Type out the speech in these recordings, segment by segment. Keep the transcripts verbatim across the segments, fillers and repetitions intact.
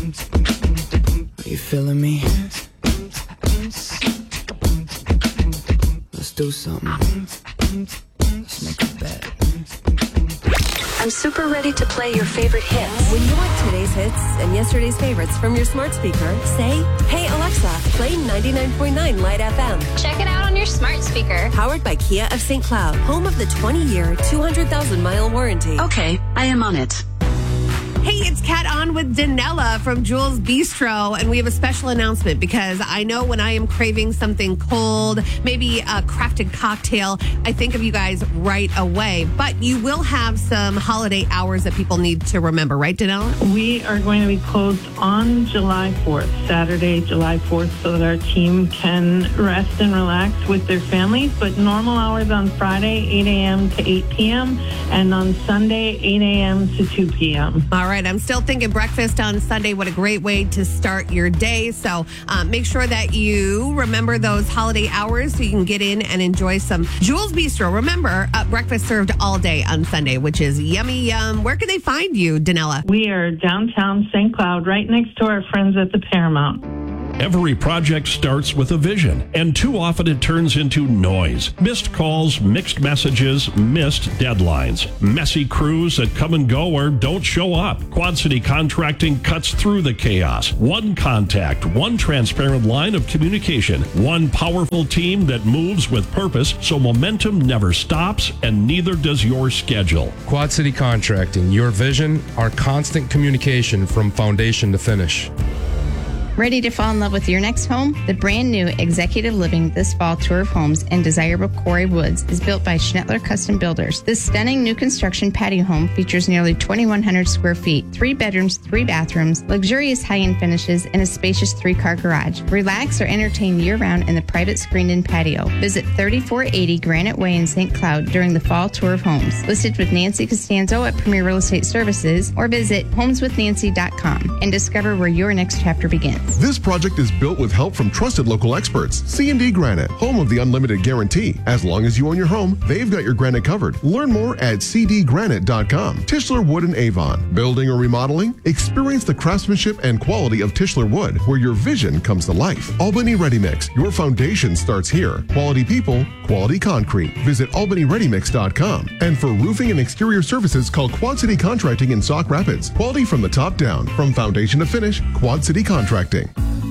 Are you feeling me? Let's do something. Let's make a bet. I'm super ready to play your favorite hits. When you want today's hits and yesterday's favorites from your smart speaker, say, "Hey Alexa, play ninety-nine point nine Light F M." Check it out on your smart speaker. Powered by Kia of Saint Cloud, home of the twenty-year, two hundred thousand mile warranty. Okay, I am on it. Hey, it's Kat on with Danella from Jules Bistro, and we have a special announcement because I know when I am craving something cold, maybe a crafted cocktail, I think of you guys right away. But you will have some holiday hours that people need to remember, right, Danella? We are going to be closed on July fourth, Saturday, July fourth, so that our team can rest and relax with their families. But normal hours on Friday, eight a.m. to eight p.m., and on Sunday, eight a.m. to two p.m. All right, I'm still thinking breakfast on Sunday. What a great way to start your day. So um, make sure that you remember those holiday hours so you can get in and enjoy some Jules Bistro. Remember, uh, breakfast served all day on Sunday, which is yummy yum. Where can they find you, Danella? We are downtown Saint Cloud, right next to our friends at the Paramount. Every project starts with a vision, and too often it turns into noise. Missed calls, mixed messages, missed deadlines. Messy crews that come and go or don't show up. Quad City Contracting cuts through the chaos. One contact, one transparent line of communication, one powerful team that moves with purpose so momentum never stops and neither does your schedule. Quad City Contracting, your vision, our constant communication from foundation to finish. Ready to fall in love with your next home? The brand new Executive Living This Fall Tour of Homes in desirable Quarry Woods is built by Schnettler Custom Builders. This stunning new construction patio home features nearly twenty-one hundred square feet, three bedrooms, three bathrooms, luxurious high-end finishes, and a spacious three-car garage. Relax or entertain year-round in the private screened-in patio. Visit thirty-four eighty Granite Way in Saint Cloud during the Fall Tour of Homes. Listed with Nancy Costanzo at Premier Real Estate Services, or visit homes with nancy dot com and discover where your next chapter begins. This project is built with help from trusted local experts. C and D Granite, home of the unlimited guarantee. As long as you own your home, they've got your granite covered. Learn more at c d granite dot com. Tischler Wood in Avon. Building or remodeling? Experience the craftsmanship and quality of Tischler Wood, where your vision comes to life. Albany Ready Mix. Your foundation starts here. Quality people, quality concrete. Visit albany ready mix dot com. And for roofing and exterior services, call Quad City Contracting in Sauk Rapids. Quality from the top down. From foundation to finish, Quad City Contracting.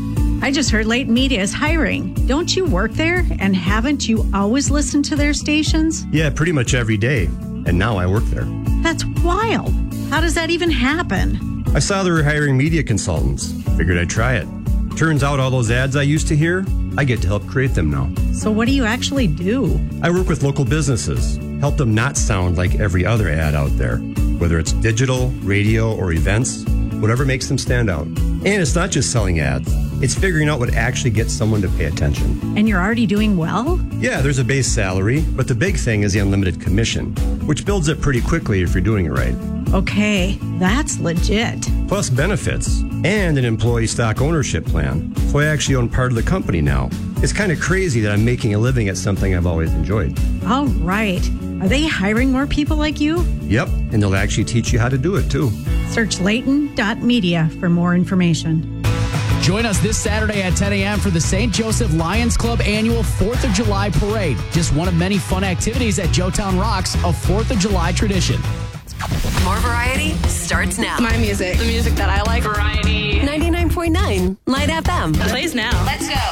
I just heard Leighton Media is hiring. Don't you work there? And haven't you always listened to their stations? Yeah, pretty much every day. And now I work there. That's wild. How does that even happen? I saw they were hiring media consultants. Figured I'd try it. Turns out all those ads I used to hear, I get to help create them now. So what do you actually do? I work with local businesses, help them not sound like every other ad out there. Whether it's digital, radio, or events, whatever makes them stand out. And it's not just selling ads. It's figuring out what actually gets someone to pay attention. And you're already doing well? Yeah, there's a base salary, but the big thing is the unlimited commission, which builds up pretty quickly if you're doing it right. Okay, that's legit. Plus benefits and an employee stock ownership plan. So I actually own part of the company now. It's kind of crazy that I'm making a living at something I've always enjoyed. All right. Are they hiring more people like you? Yep, and they'll actually teach you how to do it too. Search Leighton dot media for more information. Join us this Saturday at ten a.m. for the Saint Joseph Lions Club annual fourth of July parade. Just one of many fun activities at Joetown Rocks, a fourth of July tradition. More variety starts now. My music. The music that I like. Variety. ninety-nine point nine Light F M. Plays now. Let's go.